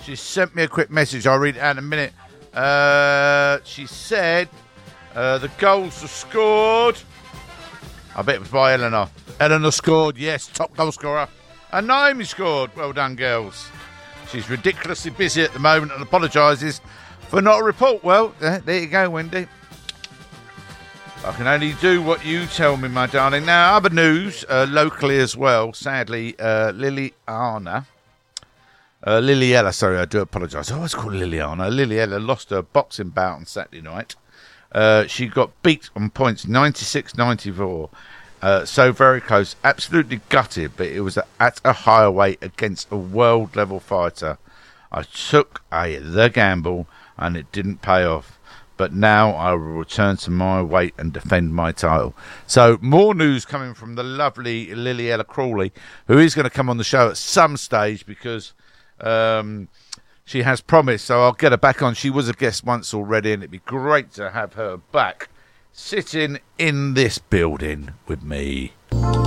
She sent me a quick message. I'll read it out in a minute. She said the goals were scored. I bet it was by Eleanor. Eleanor scored, yes, top goal scorer. And Naomi scored. Well done, girls. She's ridiculously busy at the moment and apologises for not a report. Well, there you go, Wendy. I can only do what you tell me, my darling. Now, other news, locally as well. Sadly, Liliella, sorry, I do apologise. I always call Liliana. Liliella lost her boxing bout on Saturday night. She got beat on points 96-94. So very close. Absolutely gutted, but it was at a higher weight against a world-level fighter. I took the gamble, and it didn't pay off. But now I will return to my weight and defend my title. So more news coming from the lovely Liliella Crawley, who is going to come on the show at some stage because she has promised. So I'll get her back on. She was a guest once already, and it'd be great to have her back sitting in this building with me.